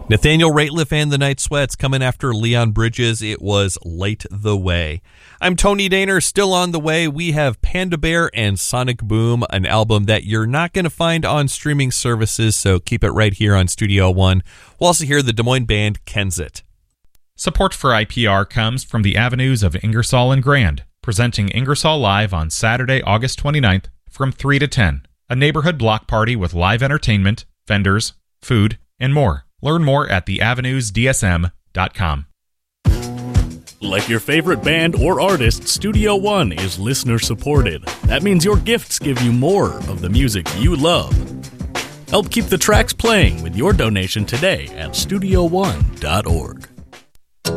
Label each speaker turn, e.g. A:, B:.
A: Nathaniel Rateliff and the Night Sweats coming after Leon Bridges. It was Light the Way. I'm Tony Daner, still on the way. We have Panda Bear and Sonic Boom, an album that you're not going to find on streaming services, so keep it right here on Studio One. We'll also hear the Des Moines band Kenzit.
B: Support for IPR comes from the Avenues of Ingersoll and Grand, presenting Ingersoll Live on Saturday, August 29th from 3 to 10. A neighborhood block party with live entertainment, vendors, food, and more. Learn more at theavenusdsm.com.
C: Like your favorite band or artist, Studio One is listener supported. That means your gifts give you more of the music you love. Help keep the tracks playing with your donation today at StudioOne.org.